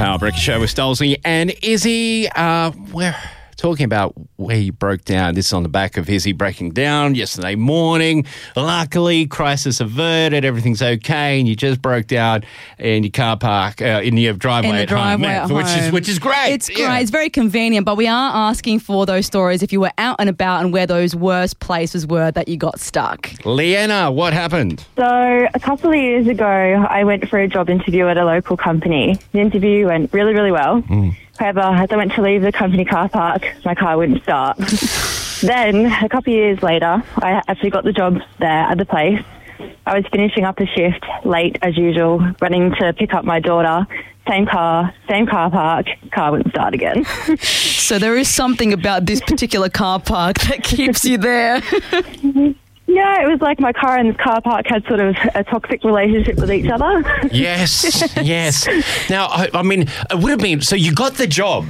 Power Breakfast Show with Stolzy and Izzy. We're talking about where you broke down. This is on the back of Izzy breaking down yesterday morning. Luckily, crisis averted. Everything's okay, and you just broke down in your car park, in your driveway, at home, which is great. It's great. It's very convenient, but we are asking for those stories if you were out and about and where those worst places were that you got stuck. Leanna, what happened? So a couple of years ago, I went for a job interview at a local company. The interview went really, really well. However, as I went to leave the company car park, my car wouldn't start. Then, a couple of years later, I actually got the job there at the place. I was finishing up a shift late as usual, running to pick up my daughter. Same car park, car wouldn't start again. So there is something about this particular car park that keeps you there. Yeah, it was like my car and the car park had sort of a toxic relationship with each other. Yes. Now, I mean, it would have been, so you got the job.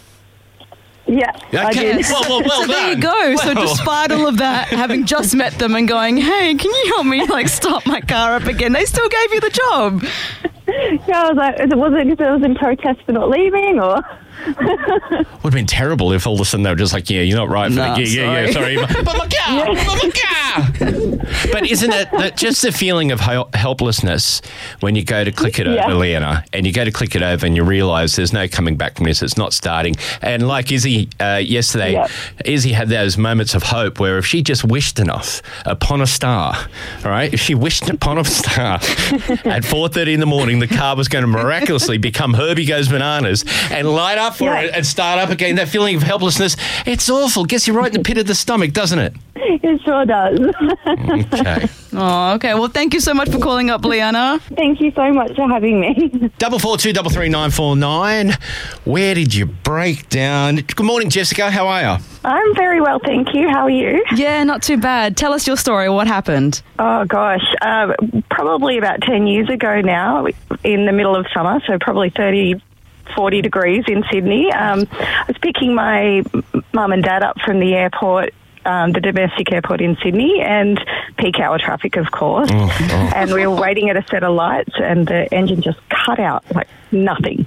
Yeah, I did. Well So there you go. So despite all of that, having just met them and going, hey, can you help me start my car up again? They still gave you the job. Yeah, I was like, was it in protest for not leaving or? Would have been terrible if all of a sudden they were just like, yeah, you're not right for the gig. Yeah, sorry. But my car! But isn't it just the feeling of helplessness when you go to click it over, Leanna, and you go to click it over and you realise there's no coming back from this, it's not starting. And like Izzy yesterday, Izzy had those moments of hope where if she just wished enough upon a star, all right, if she wished upon a star at 4:30 in the morning, the car was going to miraculously become Herbie Goes Bananas and light up for it and start up again. That feeling of helplessness, it's awful. Gets you right in the pit of the stomach, doesn't it? It sure does. Okay. Oh, okay. Well, thank you so much for calling up, Leanna. Thank you so much for having me. 442-33949. Where did you break down? Good morning, Jessica. How are you? I'm very well, thank you. How are you? Yeah, not too bad. Tell us your story. What happened? Oh, gosh. Probably about 10 years ago now, in the middle of summer, so probably 40 degrees in Sydney. I was picking my mum and dad up from the airport, the domestic airport in Sydney, and peak hour traffic, of course. And we were waiting at a set of lights, and the engine just cut out, like nothing.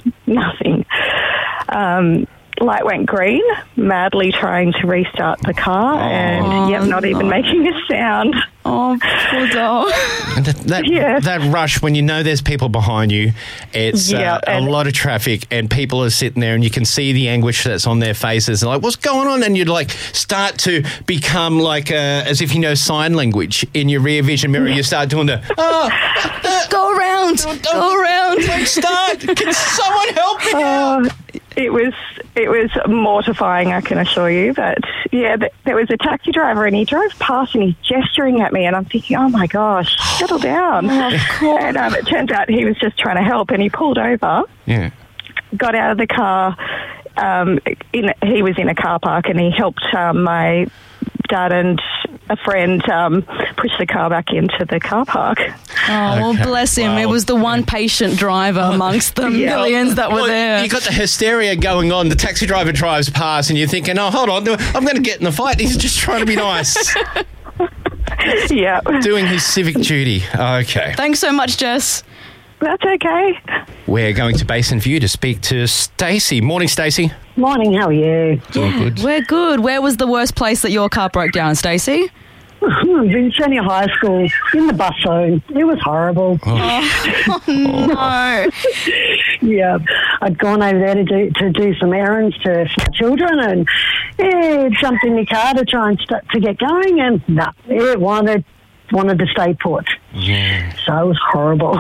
Light went green, madly trying to restart the car, and not even making a sound. Oh, poor dog. That rush when you know there's people behind you, it's a lot of traffic and people are sitting there and you can see the anguish that's on their faces. And like, what's going on? And you'd start to become as if you know sign language in your rear vision mirror. You start doing the, go around. Don't start. Can someone help me out? It was mortifying, I can assure you. But there was a taxi driver and he drove past and he's gesturing at me, and I'm thinking, oh my gosh, settle down. And it turns out he was just trying to help, and he pulled over. Yeah. Got out of the car. He was in a car park, and he helped my dad and a friend push the car back into the car park. Oh, well, bless him. It was the one patient driver amongst the millions that were there. You got the hysteria going on. The taxi driver drives past and you're thinking, oh, hold on, I'm going to get in the fight. He's just trying to be nice. Yeah. Doing his civic duty. Okay. Thanks so much, Jess. That's okay. We're going to Basin View to speak to Stacey. Morning, Stacey. Morning, how are you? Good. We're good. Where was the worst place that your car broke down, Stacey? In senior high school, in the bus zone. It was horrible. Oh, no. Yeah, I'd gone over there to do some errands for children, and jumped in the car to try and to get going, and it wanted to stay put. Yeah. So it was horrible.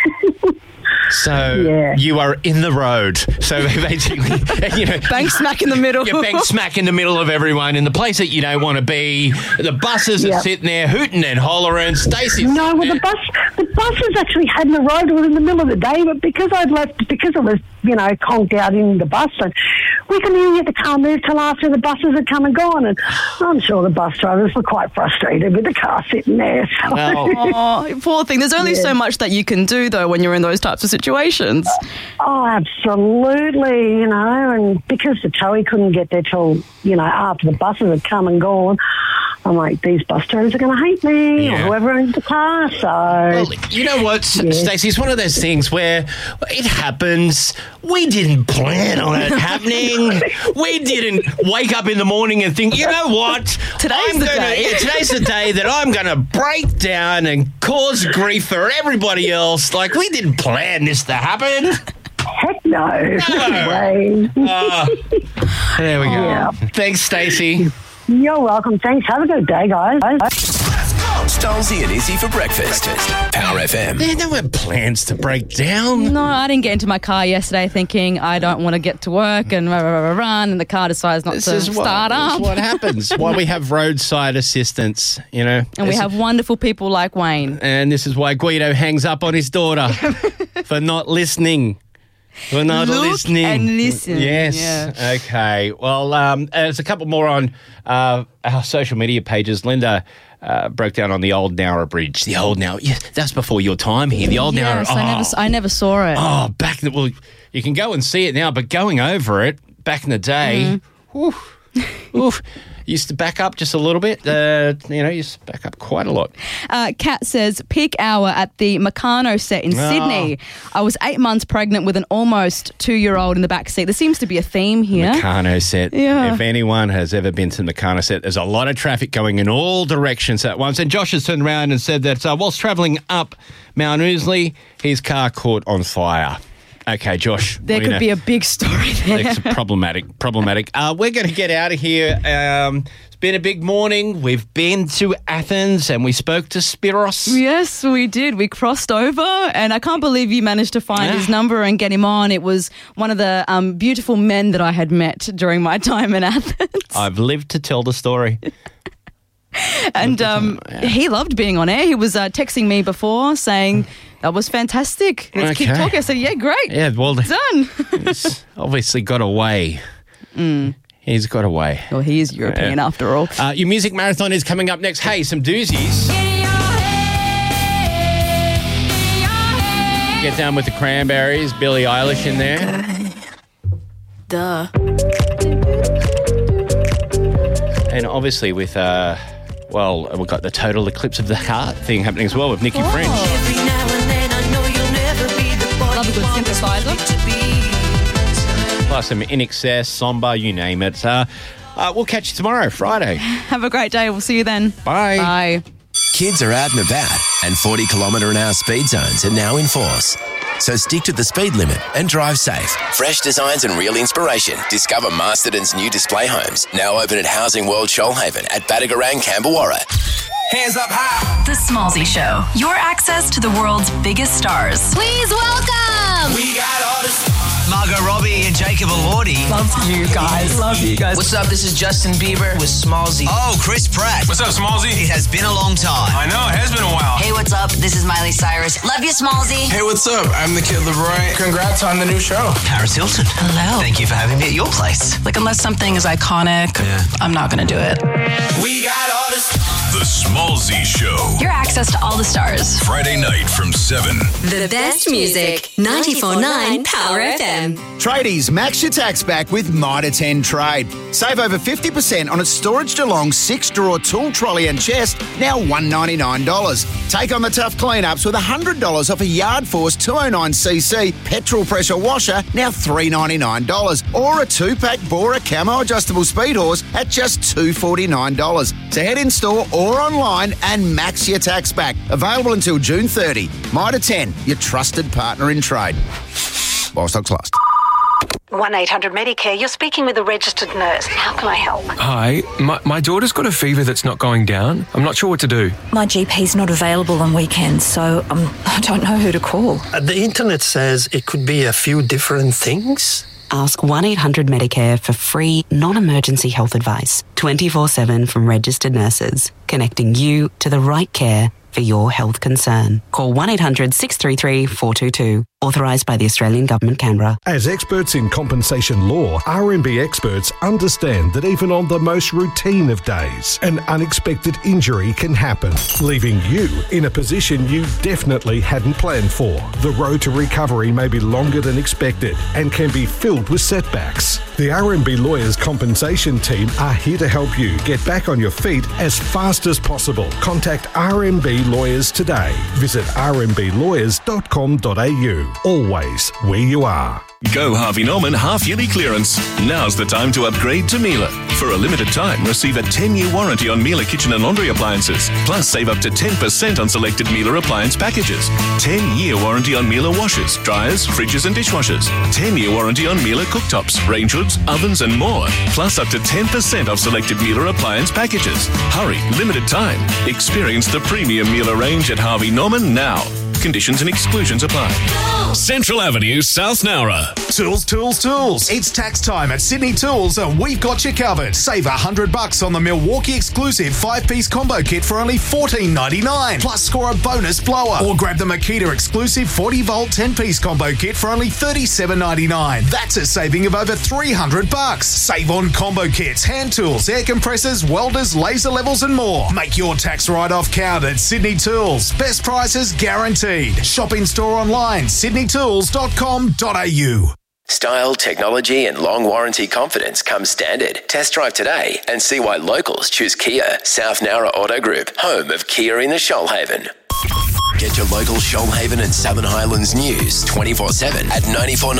So you are in the road. So basically, bang smack in the middle. You're bang smack in the middle of everyone in the place that you don't want to be. The buses are sitting there hooting and hollering. Stacey's the buses actually hadn't arrived. It was in the middle of the day, but because it was conked out in the bus, and we couldn't even get the car moved till after the buses had come and gone. And I'm sure the bus drivers were quite frustrated with the car sitting there. So. Oh, poor thing. There's only so much that you can do, though, when you're in those types of situations. Oh, absolutely, and because the towie couldn't get there till, after the buses had come and gone, I'm like, these bus drivers are going to hate me, or whoever owns the car. So, well, you know what, Stacey? It's one of those things where it happens. We didn't plan on it happening. We didn't wake up in the morning and think, you know what? Today's the day that I'm going to break down and cause grief for everybody else. Like, we didn't plan this to happen. Heck no. Way. There we go. Yeah. Thanks, Stacey. You're welcome. Thanks. Have a good day, guys. Stolzy and Izzy for breakfast. Power FM. There weren't plans to break down. No, I didn't get into my car yesterday thinking I don't want to get to work and run, and the car decides not to start up. This is what happens. Why we have roadside assistance, you know. And we have wonderful people like Wayne. And this is why Guido hangs up on his daughter for not listening. We're not listening. And listen. Yes. Yeah. Okay. Well, there's a couple more on our social media pages. Linda broke down on the Old Nowra Bridge. The Old Nowra. Yeah, that's before your time here. The Old Nowra. I never saw it. Oh, well, you can go and see it now, but going over it back in the day, oof, used to back up just a little bit. Used to back up quite a lot. Kat says, peak hour at the Meccano set in Sydney. I was 8 months pregnant with an almost 2-year-old in the back seat. There seems to be a theme here. Meccano set. Yeah. If anyone has ever been to the Meccano set, there's a lot of traffic going in all directions at once. And Josh has turned around and said that whilst travelling up Mount Ousley, his car caught on fire. Okay, Josh. There could be a big story there. It's problematic. We're going to get out of here. It's been a big morning. We've been to Athens and we spoke to Spiros. Yes, we did. We crossed over and I can't believe you managed to find his number and get him on. It was one of the beautiful men that I had met during my time in Athens. I've lived to tell the story. And he loved being on air. He was texting me before saying, that was fantastic. Let's keep talking. I said, yeah, great. Yeah, well, done. He's obviously got away. He's got away. Well, he is European after all. Your music marathon is coming up next. Hey, some doozies. Get down with the Cranberries. Billie Eilish in there. Duh. And obviously with, we've got the Total Eclipse of the Heart thing happening as well with Nicki French. Love a good synthesizer. Plus some In Excess, Somber, you name it. We'll catch you tomorrow, Friday. Have a great day. We'll see you then. Bye. Bye. Kids are out and about, and 40km/h speed zones are now in force. So stick to the speed limit and drive safe. Fresh designs and real inspiration. Discover Masterton's new display homes. Now open at Housing World Shoalhaven at Badagarang, Camberwarra. Hands up high. The Smallzy Show. Your access to the world's biggest stars. Please welcome. We got all the stars. Margot Robbie and Jacob Elordi. Love you guys. Love you guys. What's up? This is Justin Bieber with Smallzy. Oh, Chris Pratt. What's up, Smallzy? It has been a long time. I know, it has been a while. Hey, what's up? This is Miley Cyrus. Love you, Smallzy. Hey, what's up? I'm the Kid LeRoy. Congrats on the new show. Paris Hilton. Hello. Thank you for having me at your place. Like, unless something is iconic, I'm not going to do it. We got all the stars. The Smallzy Show. Your access to all the stars. Friday night from 7. The best music. 94.9 Power FM. Tradies, max your tax back with Mitre 10 Trade. Save over 50% on its Storage DeLong 6-drawer tool trolley and chest, now $199. Take on the tough cleanups with $100 off a Yard Force 209cc petrol pressure washer, now $399. Or a 2-pack Bora Camo adjustable speed horse at just $249. So head in store or online and max your tax back. Available until June 30. Mitre 10, your trusted partner in trade. While stocks last. 1-800-Medicare. You're speaking with a registered nurse. How can I help? Hi, my daughter's got a fever that's not going down. I'm not sure what to do. My GP's not available on weekends, so I don't know who to call. The internet says it could be a few different things. Ask 1-800-Medicare for free, non-emergency health advice, 24/7 from registered nurses, connecting you to the right care for your health concern. Call 1-800-633-422. Authorised by the Australian Government, Canberra. As experts in compensation law, RMB experts understand that even on the most routine of days, an unexpected injury can happen, leaving you in a position you definitely hadn't planned for. The road to recovery may be longer than expected and can be filled with setbacks. The RMB Lawyers Compensation Team are here to help you get back on your feet as fast as possible. Contact RMB Lawyers today. Visit rmblawyers.com.au. Always where you are. Go Harvey Norman half-yearly clearance. Now's the time to upgrade to Miele. For a limited time, receive a 10-year warranty on Miele kitchen and laundry appliances. Plus, save up to 10% on selected Miele appliance packages. 10-year warranty on Miele washers, dryers, fridges and dishwashers. 10-year warranty on Miele cooktops, range hoods, ovens and more. Plus, up to 10% off selected Miele appliance packages. Hurry, limited time. Experience the premium Miele range at Harvey Norman now. Conditions and exclusions apply. Central Avenue, South Nowra. Tools, tools, tools. It's tax time at Sydney Tools and we've got you covered. Save $100 on the Milwaukee exclusive 5-piece combo kit for only $14.99. Plus score a bonus blower. Or grab the Makita exclusive 40-volt 10-piece combo kit for only $37.99. That's a saving of over $300. Save on combo kits, hand tools, air compressors, welders, laser levels and more. Make your tax write-off count at Sydney Tools. Best prices guaranteed. Shop in store online, sydneytools.com.au. Style, technology and long warranty confidence comes standard. Test drive today and see why locals choose Kia. South Nowra Auto Group, home of Kia in the Shoalhaven. Get your local Shoalhaven and Southern Highlands news 24/7 at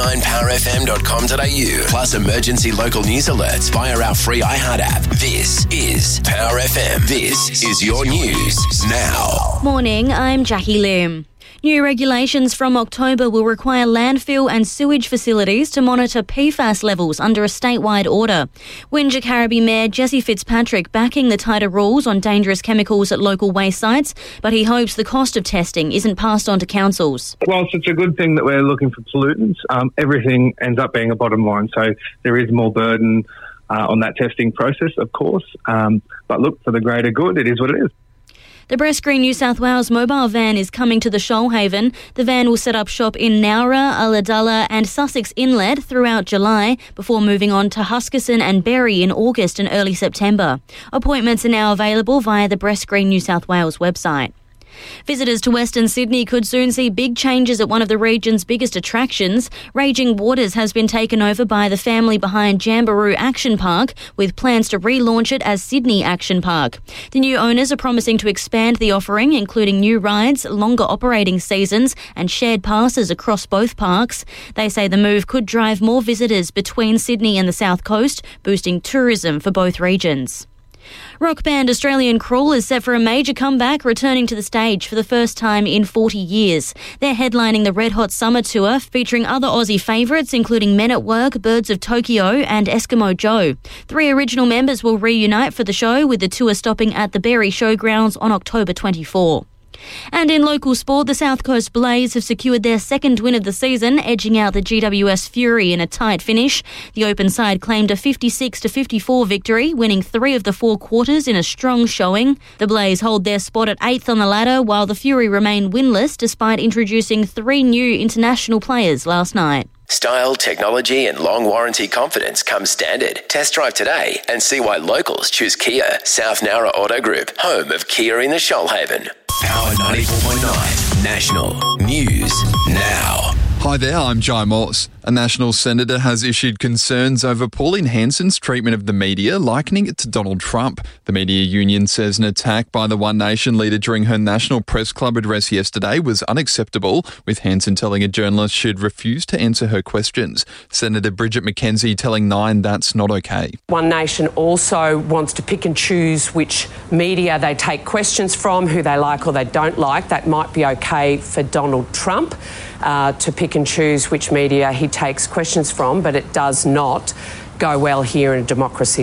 949powerfm.com.au. Plus emergency local news alerts via our free iHeart app. This is Power FM. This is your news now. Morning, I'm Jackie Lim. New regulations from October will require landfill and sewage facilities to monitor PFAS levels under a statewide order. Wingecarribee Mayor Jesse Fitzpatrick backing the tighter rules on dangerous chemicals at local waste sites, but he hopes the cost of testing isn't passed on to councils. Whilst it's a good thing that we're looking for pollutants, everything ends up being a bottom line. So there is more burden on that testing process, of course. But look, for the greater good, it is what it is. The Breast Green New South Wales mobile van is coming to the Shoalhaven. The van will set up shop in Nowra, Ulladulla and Sussex Inlet throughout July before moving on to Huskisson and Berry in August and early September. Appointments are now available via the Breast Green New South Wales website. Visitors to Western Sydney could soon see big changes at one of the region's biggest attractions. Raging Waters has been taken over by the family behind Jamboree Action Park, with plans to relaunch it as Sydney Action Park. The new owners are promising to expand the offering, including new rides, longer operating seasons and shared passes across both parks. They say the move could drive more visitors between Sydney and the South Coast, boosting tourism for both regions. Rock band Australian Crawl is set for a major comeback, returning to the stage for the first time in 40 years. They're headlining the Red Hot Summer Tour, featuring other Aussie favourites including Men at Work, Birds of Tokyo and Eskimo Joe. 3 original members will reunite for the show, with the tour stopping at the Berry Showgrounds on October 24. And in local sport, the South Coast Blaze have secured their second win of the season, edging out the GWS Fury in a tight finish. The Open side claimed a 56-54 victory, winning 3 of the 4 quarters in a strong showing. The Blaze hold their spot at 8th on the ladder, while the Fury remain winless despite introducing 3 new international players last night. Style, technology and long warranty confidence comes standard. Test drive today and see why locals choose Kia. South Nowra Auto Group, home of Kia in the Shoalhaven. Power 94.9 National News Now. Hi there, I'm Jai Morse. A National Senator has issued concerns over Pauline Hanson's treatment of the media, likening it to Donald Trump. The media union says an attack by the One Nation leader during her National Press Club address yesterday was unacceptable, with Hanson telling a journalist she'd refuse to answer her questions. Senator Bridget McKenzie telling Nine that's not okay. One Nation also wants to pick and choose which media they take questions from, who they like or they don't like. That might be okay for Donald Trump to pick and choose which media he takes questions from, but it does not go well here in a democracy.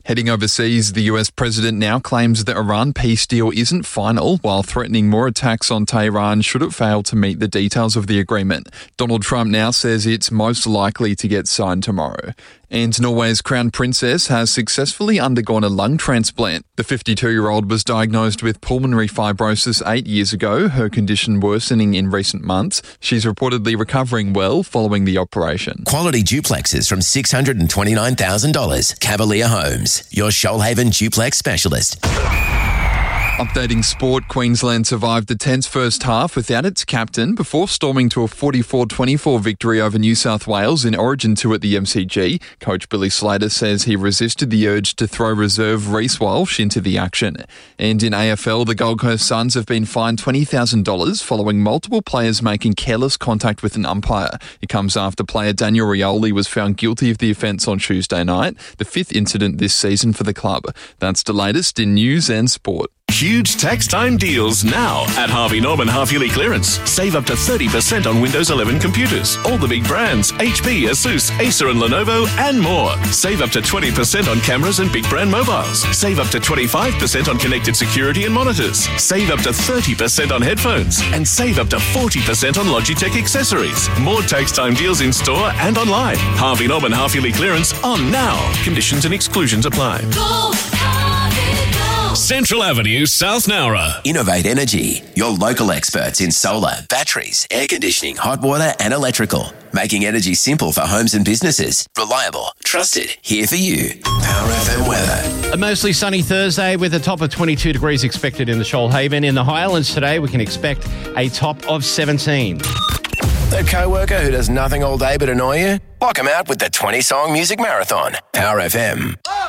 Heading overseas, the US president now claims the Iran peace deal isn't final, while threatening more attacks on Tehran should it fail to meet the details of the agreement. Donald Trump now says it's most likely to get signed tomorrow. And Norway's crown princess has successfully undergone a lung transplant. The 52-year-old was diagnosed with pulmonary fibrosis 8 years ago, her condition worsening in recent months. She's reportedly recovering well following the operation. Quality duplexes from $629,000. Cavalier Homes, your Shoalhaven duplex specialist. Updating sport, Queensland survived the tense first half without its captain before storming to a 44-24 victory over New South Wales in Origin 2 at the MCG. Coach Billy Slater says he resisted the urge to throw reserve Reece Walsh into the action. And in AFL, the Gold Coast Suns have been fined $20,000 following multiple players making careless contact with an umpire. It comes after player Daniel Rioli was found guilty of the offence on Tuesday night, the fifth incident this season for the club. That's the latest in news and sport. Huge tax time deals now at Harvey Norman half-yearly clearance. Save up to 30% on Windows 11 computers. All the big brands, HP, Asus, Acer and Lenovo, and more. Save up to 20% on cameras and big brand mobiles. Save up to 25% on connected security and monitors. Save up to 30% on headphones. And save up to 40% on Logitech accessories. More tax time deals in store and online. Harvey Norman half-yearly clearance on now. Conditions and exclusions apply. Central Avenue, South Nowra. Innovate Energy, your local experts in solar, batteries, air conditioning, hot water and electrical. Making energy simple for homes and businesses. Reliable, trusted, here for you. Power FM weather. A mostly sunny Thursday with a top of 22 degrees expected in the Shoalhaven. In the Highlands today, we can expect a top of 17. That co-worker who does nothing all day but annoy you? Block him out with the 20-song music marathon. Power FM.